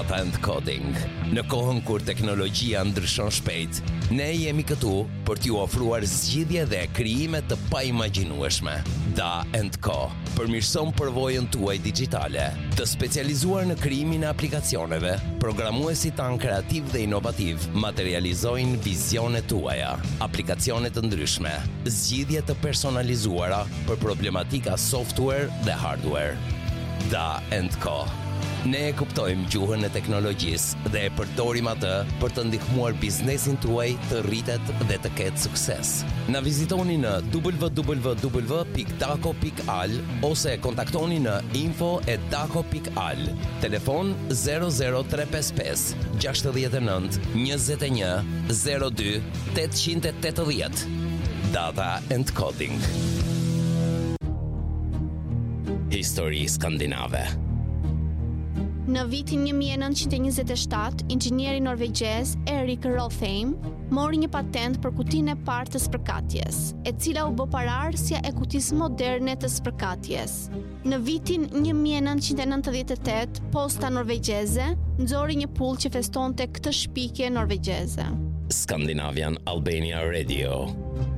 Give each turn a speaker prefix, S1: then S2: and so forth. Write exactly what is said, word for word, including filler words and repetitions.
S1: Data and Coding. Në kohën kur teknologjia ndryshon shpejt, ne jemi këtu për t'ju ofruar zgjidhje dhe krijime të paimagjinueshme. Da and Co përmirëson përvojën tuaj digjitale, të specializuar në krijimin e aplikacioneve. Programuesit tanë kreativ dhe inovativ materializojnë vizionet tuaja, aplikacione të ndryshme, zgjidhje të personalizuara për problematika software dhe hardware. Da and Co. Ne e kuptojmë gjuhën e teknologjisë dhe e përdorim atë për të ndihmuar biznesin tuaj të rritet dhe të ketë sukses. Na vizitoni në w w w pikë daco pikë al ose kontaktoni në info at daco pikë al. Telefon zero zero tre pesë pesë gjasht e nënt njëzet e një zero dy tetëqind e tetëdhjetë. Data and Coding. Histori skandinave.
S2: Në vitin një mijë e nëntëqind e njëzet e shtatë, inxhinieri norvegjez Erik Rolfheim mori një patent për kutinë e parë të spërkatjes, e cila u bë pararësja e kutisë moderne të spërkatjes. Në vitin një mijë e nëntëqind e nëntëdhjetë e tetë, Posta norvegjeze nxori një pull që festonte këtë shpikje norvegjeze.
S1: Scandinavian Albania Radio.